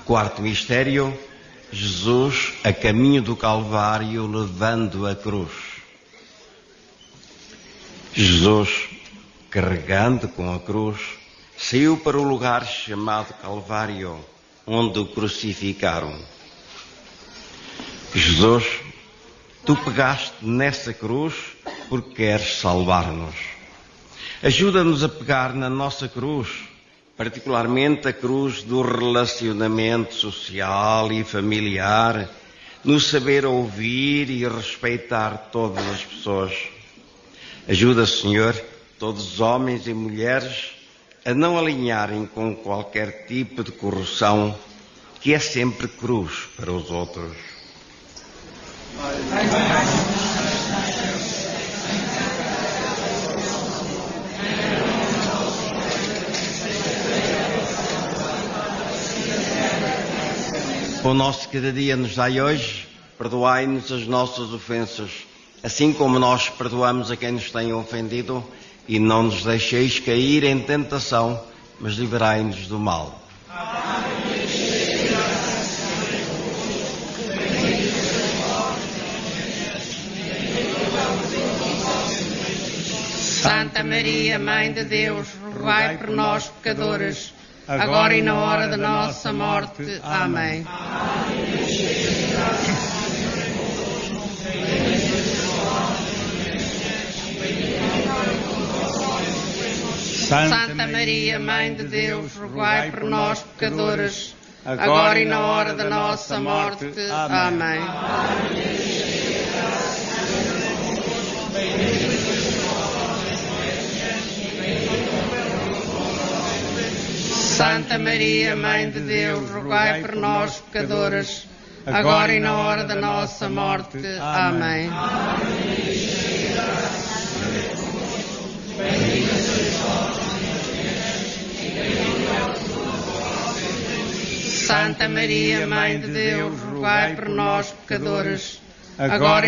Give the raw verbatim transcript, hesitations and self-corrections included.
Quarto mistério, Jesus a caminho do Calvário levando a cruz. Jesus, carregando com a cruz, saiu para o lugar chamado Calvário, onde o crucificaram. Jesus, tu pegaste nessa cruz porque queres salvar-nos. Ajuda-nos a pegar na nossa cruz, particularmente a cruz do relacionamento social e familiar, no saber ouvir e respeitar todas as pessoas. Ajuda, Senhor, todos os homens e mulheres a não alinharem com qualquer tipo de corrupção, que é sempre cruz para os outros. O nosso cada dia nos dai hoje, perdoai-nos as nossas ofensas, assim como nós perdoamos a quem nos tem ofendido, e não nos deixeis cair em tentação, mas livrai-nos do mal. Santa Maria, Mãe de Deus, rogai por nós, pecadores, agora e na hora da nossa morte. Amém. Santa Maria, Mãe de Deus, rogai por nós, pecadores, agora e na hora da nossa morte. Amém. Santa Maria, Mãe de Deus, rogai por nós, pecadores, agora e na hora da nossa morte. Amém. Santa Maria, Mãe de Deus, rogai por nós, pecadores, agora